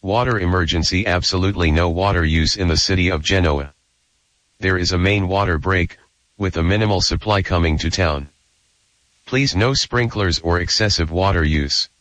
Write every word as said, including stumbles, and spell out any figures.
Water emergency. Absolutely no water use in the city of Genoa. There is a main water break, with a minimal supply coming to town. Please no sprinklers or excessive water use.